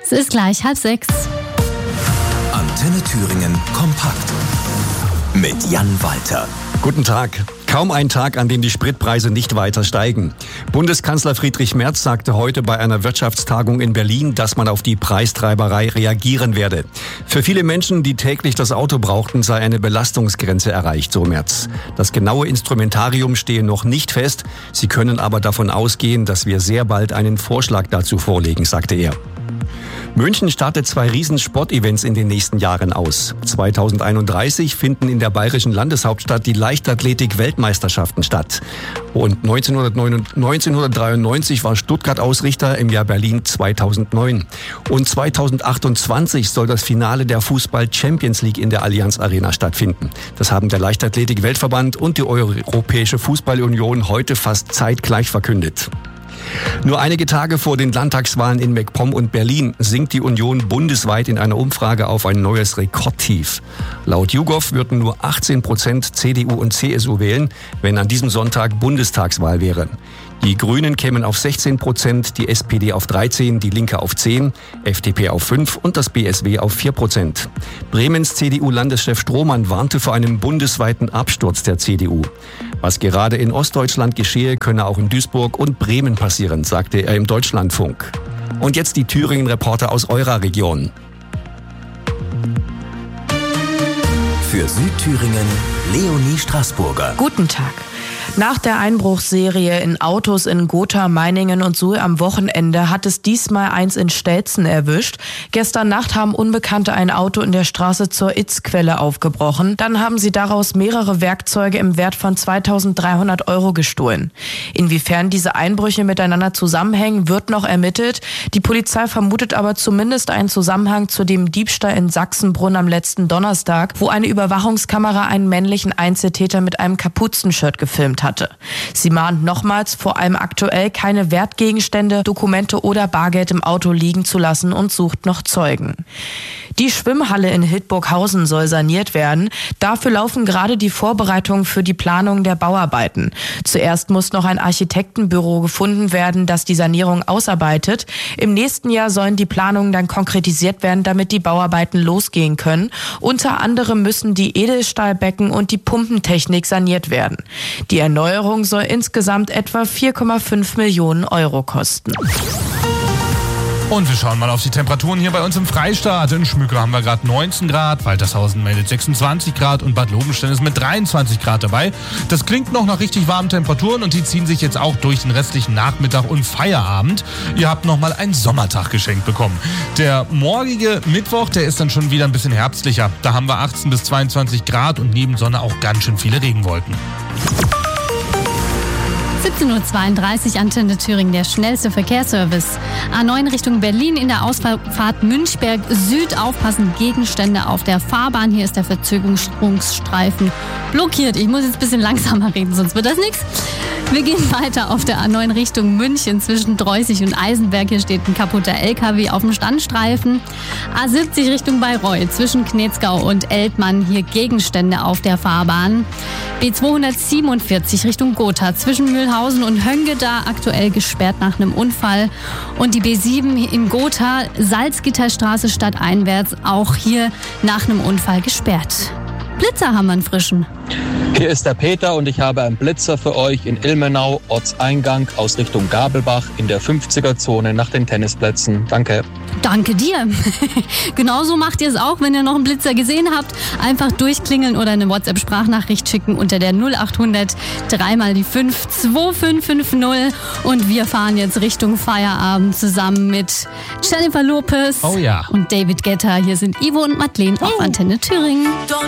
Es ist gleich 5:30. Antenne Thüringen kompakt mit Jan Walter. Guten Tag. Kaum ein Tag, an dem die Spritpreise nicht weiter steigen. Bundeskanzler Friedrich Merz sagte heute bei einer Wirtschaftstagung in Berlin, dass man auf die Preistreiberei reagieren werde. Für viele Menschen, die täglich das Auto brauchten, sei eine Belastungsgrenze erreicht, so Merz. Das genaue Instrumentarium stehe noch nicht fest. Sie können aber davon ausgehen, dass wir sehr bald einen Vorschlag dazu vorlegen, sagte er. München startet 2 Riesen-Sportevents in den nächsten Jahren aus. 2031 finden in der bayerischen Landeshauptstadt die Leichtathletik-Weltmeisterschaften statt. Und 1993 war Stuttgart Ausrichter, im Jahr Berlin 2009. Und 2028 soll das Finale der Fußball-Champions League in der Allianz Arena stattfinden. Das haben der Leichtathletik-Weltverband und die Europäische Fußball-Union heute fast zeitgleich verkündet. Nur einige Tage vor den Landtagswahlen in MacPom und Berlin sinkt die Union bundesweit in einer Umfrage auf ein neues Rekordtief. Laut YouGov würden nur 18% CDU und CSU wählen, wenn an diesem Sonntag Bundestagswahl wäre. Die Grünen kämen auf 16%, die SPD auf 13%, die Linke auf 10%, FDP auf 5% und das BSW auf 4%. Bremens CDU-Landeschef Strohmann warnte vor einem bundesweiten Absturz der CDU. Was gerade in Ostdeutschland geschehe, könne auch in Duisburg und Bremen passieren, sagte er im Deutschlandfunk. Und jetzt die Thüringen-Reporter aus eurer Region. Für Südthüringen Leonie Straßburger. Guten Tag. Nach der Einbruchsserie in Autos in Gotha, Meiningen und Suhl am Wochenende hat es diesmal eins in Stelzen erwischt. Gestern Nacht haben Unbekannte ein Auto in der Straße zur Itzquelle aufgebrochen. Dann haben sie daraus mehrere Werkzeuge im Wert von 2.300 € gestohlen. Inwiefern diese Einbrüche miteinander zusammenhängen, wird noch ermittelt. Die Polizei vermutet aber zumindest einen Zusammenhang zu dem Diebstahl in Sachsenbrunn am letzten Donnerstag, wo eine Überwachungskamera einen männlichen Einzeltäter mit einem Kapuzenshirt gefilmt hatte. Sie mahnt nochmals, vor allem aktuell keine Wertgegenstände, Dokumente oder Bargeld im Auto liegen zu lassen und sucht noch Zeugen. Die Schwimmhalle in Hildburghausen soll saniert werden. Dafür laufen gerade die Vorbereitungen für die Planung der Bauarbeiten. Zuerst muss noch ein Architektenbüro gefunden werden, das die Sanierung ausarbeitet. Im nächsten Jahr sollen die Planungen dann konkretisiert werden, damit die Bauarbeiten losgehen können. Unter anderem müssen die Edelstahlbecken und die Pumpentechnik saniert werden. Die Erneuerung soll insgesamt etwa 4,5 Millionen € kosten. Und wir schauen mal auf die Temperaturen hier bei uns im Freistaat. In Schmücke haben wir gerade 19 Grad, Waltershausen meldet 26 Grad und Bad Lobenstein ist mit 23 Grad dabei. Das klingt noch nach richtig warmen Temperaturen und die ziehen sich jetzt auch durch den restlichen Nachmittag und Feierabend. Ihr habt nochmal einen Sommertag geschenkt bekommen. Der morgige Mittwoch, der ist dann schon wieder ein bisschen herbstlicher. Da haben wir 18 bis 22 Grad und neben Sonne auch ganz schön viele Regenwolken. 17:32 Uhr, Antenne Thüringen, der schnellste Verkehrsservice. A9 Richtung Berlin in der Ausfahrt Münchberg Süd. Aufpassen, Gegenstände auf der Fahrbahn. Hier ist der Verzögerungsstreifen blockiert. Ich muss jetzt ein bisschen langsamer reden, sonst wird das nichts. Wir gehen weiter auf der A9 Richtung München zwischen Dreußig und Eisenberg. Hier steht ein kaputter LKW auf dem Standstreifen. A70 Richtung Bayreuth zwischen Knetzgau und Eltmann. Hier Gegenstände auf der Fahrbahn. B247 Richtung Gotha zwischen Mühlhausen und Höngeda aktuell gesperrt nach einem Unfall. Und die B7 in Gotha, Salzgitterstraße stadteinwärts, auch hier nach einem Unfall gesperrt. Blitzer haben wir einen frischen. Hier ist der Peter und ich habe einen Blitzer für euch in Ilmenau, Ortseingang aus Richtung Gabelbach in der 50er-Zone nach den Tennisplätzen. Danke. Danke dir. Genauso macht ihr es auch, wenn ihr noch einen Blitzer gesehen habt. Einfach durchklingeln oder eine WhatsApp-Sprachnachricht schicken unter der 0800 3x5 2550. Und wir fahren jetzt Richtung Feierabend zusammen mit Jennifer Lopez Oh ja. und David Guetta. Hier sind Ivo und Madeleine auf Antenne Thüringen.